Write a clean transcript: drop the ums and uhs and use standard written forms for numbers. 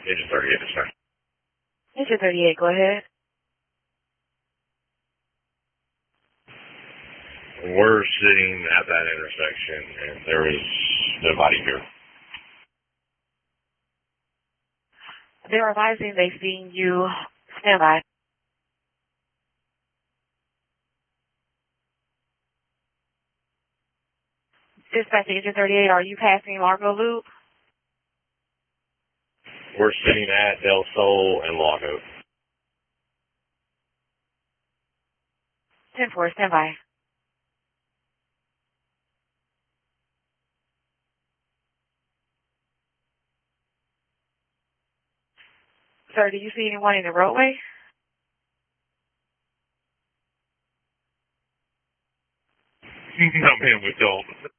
Engine 38, sir. Engine 38, go ahead. We're sitting at that intersection, and there is nobody here. They're advising they've seen you. Stand by. Dispatch Engine 38, are you passing Largo Loop? We're sitting at Del Sol and Log Oak. 10-4, stand by. Sir, do you see anyone in the roadway? No, ma'am, we don't.